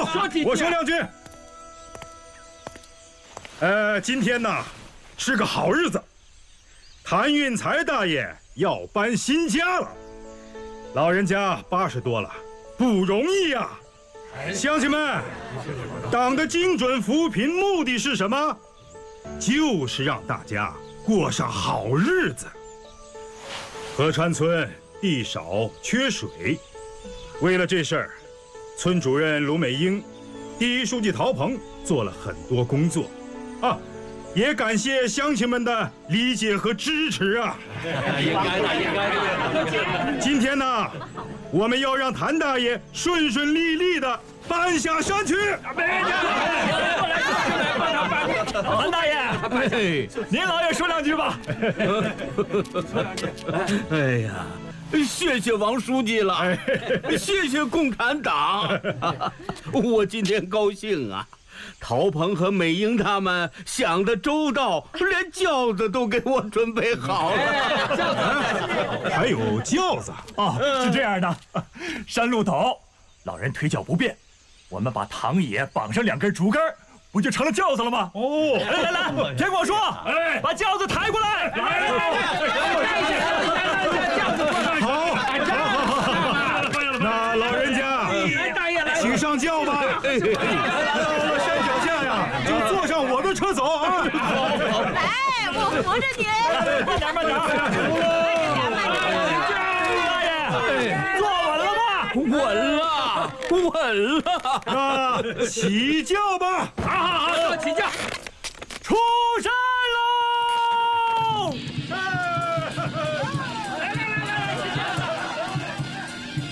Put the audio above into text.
我说两句。今天呢是个好日子，谭运才大爷要搬新家了，老人家80多了，不容易呀。乡亲们，党的精准扶贫目的是什么？就是让大家过上好日子。河川村地少缺水，为了这事儿，村主任卢美英、第一书记陶鹏做了很多工作，也感谢乡亲们的理解和支持啊！应该的。今天呢，我们要让谭大爷顺顺利利的搬下山去。 谭大爷，您老也说两句吧。 哎呀，谢谢王书记了，谢谢共产党。我今天高兴啊！陶鹏和美英他们想得周到，连轿子都给我准备好了。 还有轿子是这样的，山路陡，老人腿脚不便，我们把唐野绑上2根竹竿，不就成了轿子了吗？来，听我说，把轿子抬过来。 好，那老人家，请上轿吧。就坐上我的车走啊！ 来，我扶着你。 慢点。大爷，坐稳了吗？ 稳了。那起轿吧！ 好，起轿。 出。